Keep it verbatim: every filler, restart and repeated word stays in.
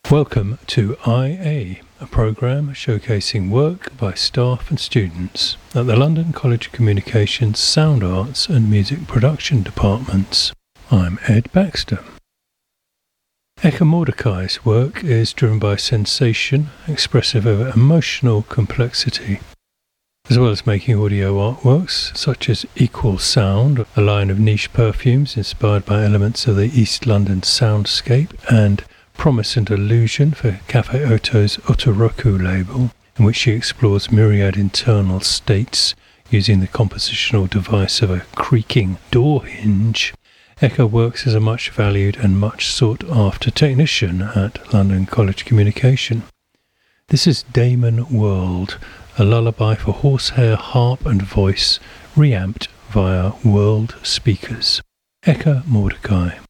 Welcome to I A, a programme showcasing work by staff and students at the London College of Communications Sound Arts and Music Production Departments. I'm Ed Baxter. Eka Mordecai's work is driven by sensation, expressive of emotional complexity. As well as making audio artworks such as Equal Sound, a line of niche perfumes inspired by elements of the East London soundscape, and Promise and Illusion for Cafe Oto's Otoroku label, in which she explores myriad internal states using the compositional device of a creaking door hinge. Eka works as a much valued and much sought after technician at London College of Communication. This is Damon World, a lullaby for horsehair, harp and voice, reamped via world speakers. Eka Mordecai.